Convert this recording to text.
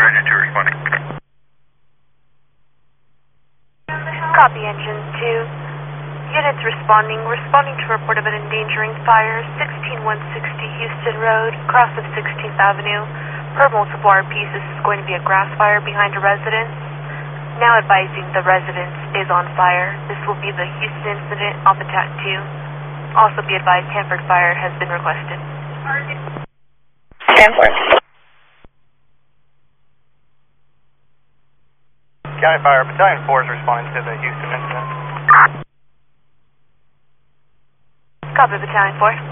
Engine 2 responding. Copy, Engine 2. Units responding to report of an endangering fire, 16160 Houston Road, cross of 16th Avenue. Per multiple RPs, this is going to be a grass fire behind a residence. Now advising the residence is on fire. This will be the Houston incident off of TAC 2. Also be advised, Hanford Fire has been requested. Hanford. County Fire Battalion 4 is responding to the Houston incident. Copy, Battalion 4.